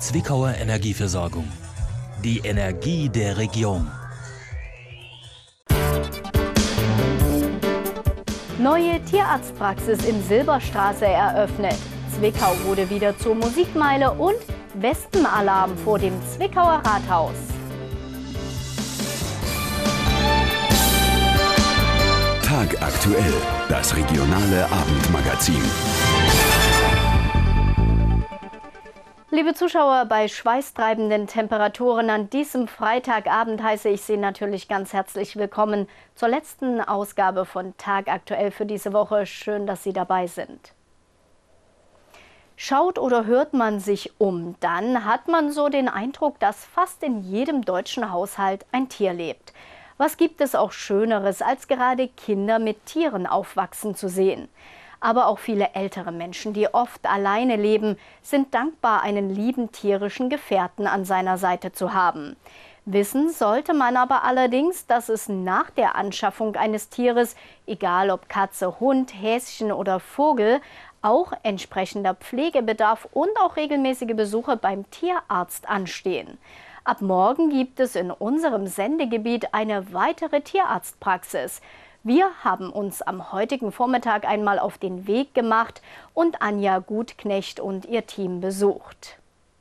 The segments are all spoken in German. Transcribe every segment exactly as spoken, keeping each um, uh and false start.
Zwickauer Energieversorgung. Die Energie der Region. Neue Tierarztpraxis in Silberstraße eröffnet. Zwickau wurde wieder zur Musikmeile und Wespenalarm vor dem Zwickauer Rathaus. Tag aktuell, das regionale Abendmagazin. Liebe Zuschauer, bei schweißtreibenden Temperaturen an diesem Freitagabend heiße ich Sie natürlich ganz herzlich willkommen zur letzten Ausgabe von Tag aktuell für diese Woche. Schön, dass Sie dabei sind. Schaut oder hört man sich um, dann hat man so den Eindruck, dass fast in jedem deutschen Haushalt ein Tier lebt. Was gibt es auch Schöneres, als gerade Kinder mit Tieren aufwachsen zu sehen? Aber auch viele ältere Menschen, die oft alleine leben, sind dankbar, einen lieben tierischen Gefährten an seiner Seite zu haben. Wissen sollte man aber allerdings, dass es nach der Anschaffung eines Tieres, egal ob Katze, Hund, Häschen oder Vogel, auch entsprechender Pflegebedarf und auch regelmäßige Besuche beim Tierarzt anstehen. Ab morgen gibt es in unserem Sendegebiet eine weitere Tierarztpraxis. Wir haben uns am heutigen Vormittag einmal auf den Weg gemacht und Anja Gutknecht und ihr Team besucht.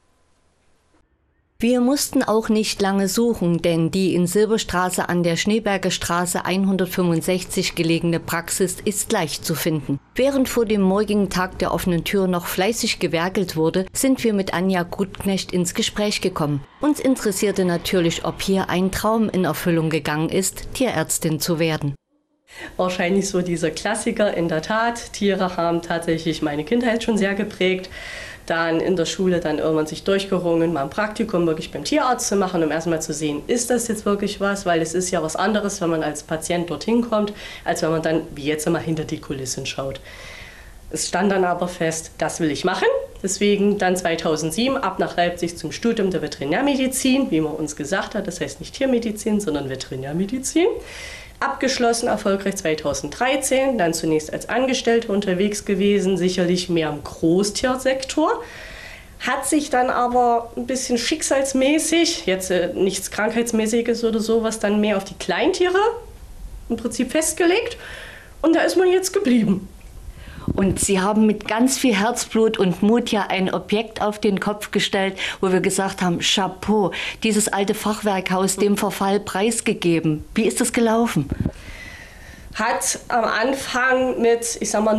Wir mussten auch nicht lange suchen, denn die in Silberstraße an der Schneeberger Straße hundertfünfundsechzig gelegene Praxis ist leicht zu finden. Während vor dem morgigen Tag der offenen Tür noch fleißig gewerkelt wurde, sind wir mit Anja Gutknecht ins Gespräch gekommen. Uns interessierte natürlich, ob hier ein Traum in Erfüllung gegangen ist, Tierärztin zu werden. Wahrscheinlich so dieser Klassiker, in der Tat. Tiere haben tatsächlich meine Kindheit schon sehr geprägt. Dann in der Schule dann irgendwann sich durchgerungen, mal ein Praktikum wirklich beim Tierarzt zu machen, um erstmal zu sehen, ist das jetzt wirklich was? Weil es ist ja was anderes, wenn man als Patient dorthin kommt, als wenn man dann, wie jetzt immer, hinter die Kulissen schaut. Es stand dann aber fest, das will ich machen. Deswegen dann zweitausendsieben ab nach Leipzig zum Studium der Veterinärmedizin, wie man uns gesagt hat. Das heißt nicht Tiermedizin, sondern Veterinärmedizin. Abgeschlossen, erfolgreich zweitausenddreizehn, dann zunächst als Angestellte unterwegs gewesen, sicherlich mehr im Großtiersektor. Hat sich dann aber ein bisschen schicksalsmäßig, jetzt äh, nichts Krankheitsmäßiges oder sowas, dann mehr auf die Kleintiere im Prinzip festgelegt. Und da ist man jetzt geblieben. Und Sie haben mit ganz viel Herzblut und Mut ja ein Objekt auf den Kopf gestellt, wo wir gesagt haben, Chapeau, dieses alte Fachwerkhaus dem Verfall preisgegeben. Wie ist das gelaufen? Hat am Anfang mit, ich sag mal,